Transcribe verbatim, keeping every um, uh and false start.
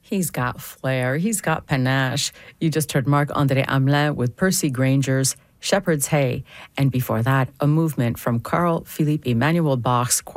He's got flair. He's got panache. You just heard Marc-André Hamelin with Percy Granger's Shepherd's Hay. And before that, a movement from Carl Philipp Emanuel Bach's